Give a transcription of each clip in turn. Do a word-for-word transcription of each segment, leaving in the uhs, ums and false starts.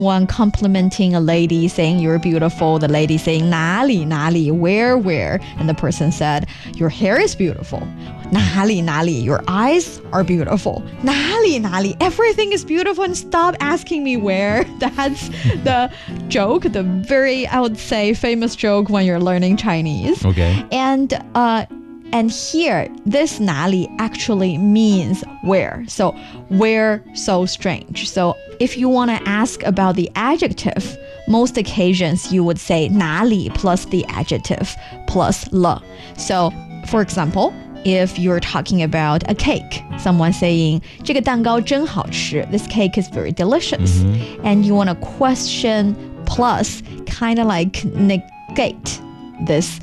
one complimenting a lady saying you're beautiful, the lady saying 哪里哪里 where where, and the person said your hair is beautiful. 哪里哪里 your eyes are beautiful. 哪里哪里 everything is beautiful, and stop asking me where. That's the joke, the very, I would say, famous joke when you're learning Chinese. Okay. And uh And here, this 哪里 actually means where. So where, so strange. So if you want to ask about the adjective, most occasions you would say 哪里 plus the adjective plus了. So for example, if you're talking about a cake, someone saying 这个蛋糕真好吃, this cake is very delicious. Mm-hmm. And you want to question plus kind of like negate this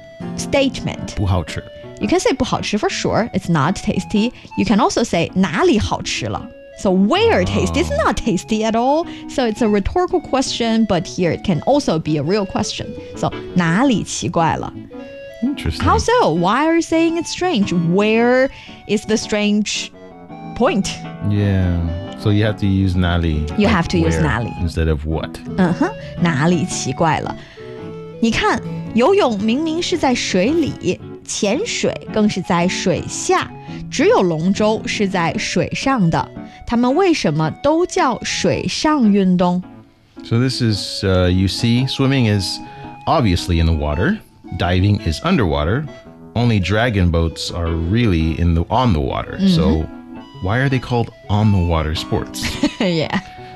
statement. 不好吃. You can say 不好吃 for sure. It's not tasty. You can also say 哪里好吃了. So where tasty? It's not tasty at all. So it's a rhetorical question, but here it can also be a real question. So 哪里奇怪了? Interesting. How so? Why are you saying it's strange? Where is the strange point? Yeah. So you have to use 哪里. You like have to use 哪里 instead of what. Uh-huh. 哪里奇怪了? 你看，游泳明明是在水里，潜水更是在水下，只有龙舟是在水上的。它们为什么都叫水上运动？ So this is, uh, you see, swimming is obviously in the water. Diving is underwater. Only dragon boats are really in the on the water. Mm-hmm. So why are they called on the water sports? Yeah.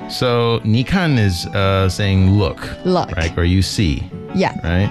So 你看 is uh, saying look. Look. Right? Or you see. Yeah. Right?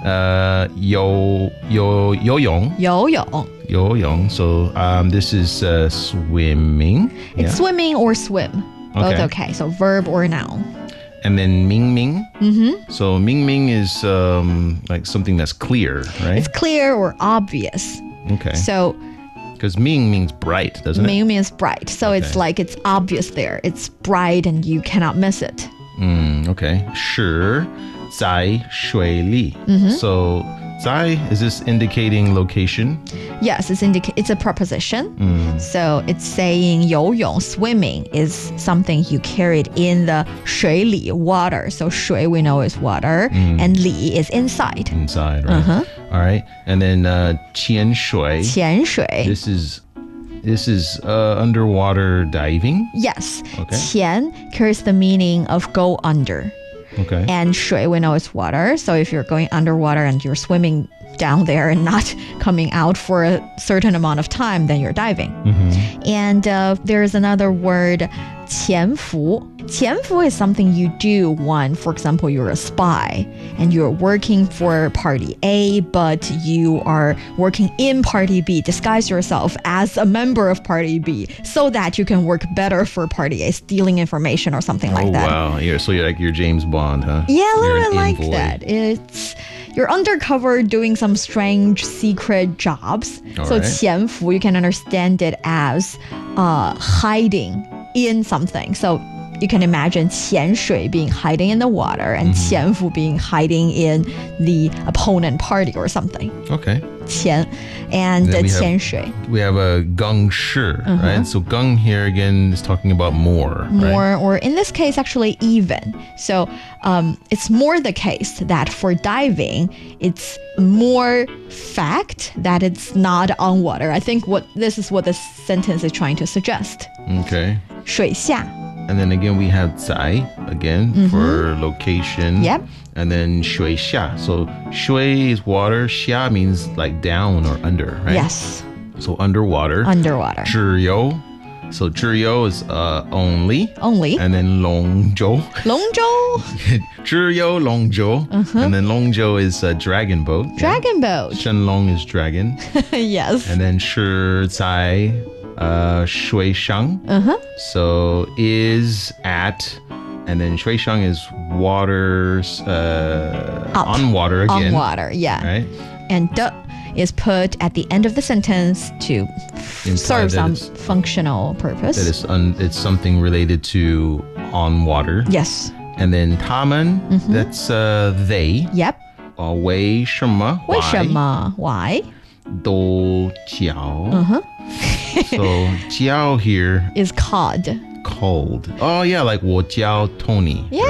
Uh, 游游游泳游泳游泳 So um, this is uh, swimming. It's yeah. swimming or swim. Both Okay. okay. So verb or noun. And then Ming Ming. Mm-hmm. So Ming Ming is um, like something that's clear, right? It's clear or obvious. Okay. So because Ming means bright, doesn't it? Ming means bright. So it's Okay. like it's obvious there. It's bright and you cannot miss it. Mm, okay. 是在水里. Mm-hmm. So 在, is this indicating location? Yes, it's indica- it's a preposition. Mm. So it's saying 游泳, swimming is something you carried in the 水里, water. So 水 we know is water, Mm. and 里 is inside. Inside, right? Uh-huh. All right. And then uh, 潜水. 潜水. This is this is uh, underwater diving. Yes. Okay. 潜 carries the meaning of go under. Okay. And 水 we know is water. So if you're going underwater and you're swimming down there and not coming out for a certain amount of time, then you're diving. Mm-hmm. And uh, there's another word, 潜伏. 潜伏 is something you do when, for example, you're a spy and you're working for party A, but you are working in party B. Disguise yourself as a member of party B so that you can work better for party A, stealing information or something like oh, that. wow. Yeah, so you're like you're James Bond, huh? Yeah, a You're little an bit like envoy. that. It's you're undercover doing some strange secret jobs. All so right. 潜伏, you can understand it as uh, hiding in something. So you can imagine 潜水 being hiding in the water and 潜伏 being hiding in the opponent party or something. Okay. 潜 and Then we have- 潜水. We have a 更是, right? So 更 here again is talking about more, right? More, or in this case, actually even. So um, it's more the case that for diving, it's more fact that it's not on water. I think what this is what this sentence is trying to suggest. Okay. 水下. And then again, we have 在 again for location. Yep. And then 水下. So 水 is water. 下 means like down or under, right? Yes, So underwater. underwater. 只有. So 只有 is uh, only. Only. And then 龙舟. 龙舟. 只有龙舟. And then 龙舟 is a dragon boat. Dragon boat. 神龙 is dragon. Yes. And then 是在 uh, 水上. Uh-huh. So is at, and then 水上 is water, uh, Up. on water again. On water, yeah. Right? And de is put at the end of the sentence to Imply serve that some it's- functional purpose. That is un, it's something related to on water. Yes. And then 他们, that's uh, they. Yep. Uh, 为什么? 为什么? Why? 都教. Uh-huh. So 教 here, Is cod. called? Oh yeah, like 我教 Tony. Yeah.